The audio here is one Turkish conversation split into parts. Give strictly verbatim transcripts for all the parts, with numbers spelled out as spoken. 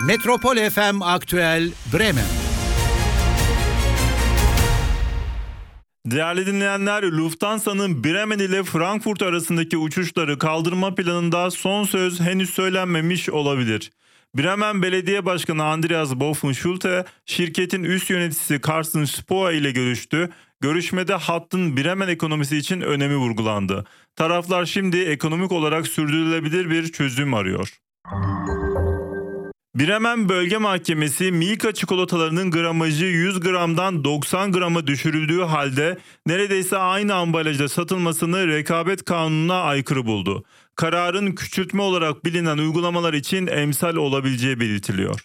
Metropol F M Aktüel Bremen. Değerli dinleyenler, Lufthansa'nın Bremen ile Frankfurt arasındaki uçuşları kaldırma planında son söz henüz söylenmemiş olabilir. Bremen Belediye Başkanı Andreas Boffen-Schulte, şirketin üst yöneticisi Carsten Spohr ile görüştü. Görüşmede hattın Bremen ekonomisi için önemi vurgulandı. Taraflar şimdi ekonomik olarak sürdürülebilir bir çözüm arıyor. Bremen Bölge Mahkemesi Milka çikolatalarının gramajı yüz gramdan doksan grama düşürüldüğü halde neredeyse aynı ambalajda satılmasını rekabet kanununa aykırı buldu. Kararın küçültme olarak bilinen uygulamalar için emsal olabileceği belirtiliyor.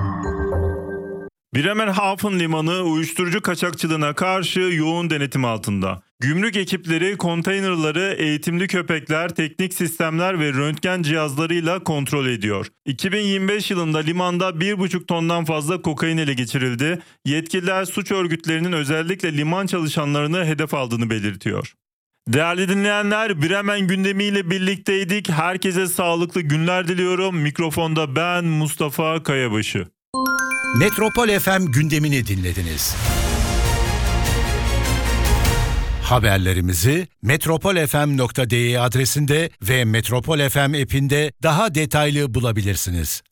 Bremerhaven Limanı uyuşturucu kaçakçılığına karşı yoğun denetim altında. Gümrük ekipleri konteynerları eğitimli köpekler, teknik sistemler ve röntgen cihazlarıyla kontrol ediyor. iki bin yirmi beş yılında limanda bir buçuk tondan fazla kokain ele geçirildi. Yetkililer suç örgütlerinin özellikle liman çalışanlarını hedef aldığını belirtiyor. Değerli dinleyenler, Bremen gündemiyle birlikteydik. Herkese sağlıklı günler diliyorum. Mikrofonda ben Mustafa Kayabaşı. Metropol F M gündemini dinlediniz. Haberlerimizi metropol f m nokta d e adresinde ve Metropol F M app'inde daha detaylı bulabilirsiniz.